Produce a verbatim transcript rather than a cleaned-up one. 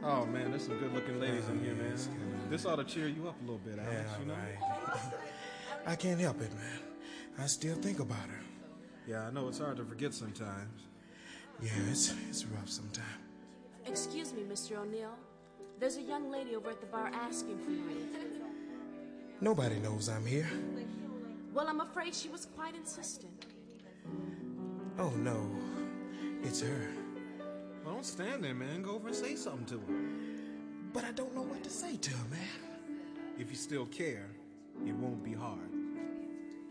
Oh man, there's some good-looking ladies Oh, in here, yes, man. yeah. This ought to cheer you up a little bit, Alex. Yeah, you know? right. I can't help it, man. I still think about her. Yeah, I know it's hard to forget sometimes. Yeah, it's it's rough sometimes. Excuse me, Mister O'Neill. There's a young lady over at the bar asking for you. Nobody knows I'm here. Well, I'm afraid she was quite insistent. Oh, no. It's her. Well, don't stand there, man. Go over and say something to her. But I don't know what to say to her, man. If you still care, it won't be hard.